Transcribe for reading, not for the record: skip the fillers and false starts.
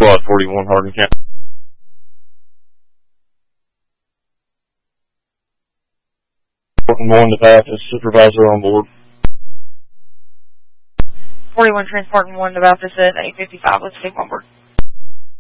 Squad 41, Hardin County. 41 to Baptist, supervisor on board. 41 transporting 1 to Baptist at 855. Let's take on board.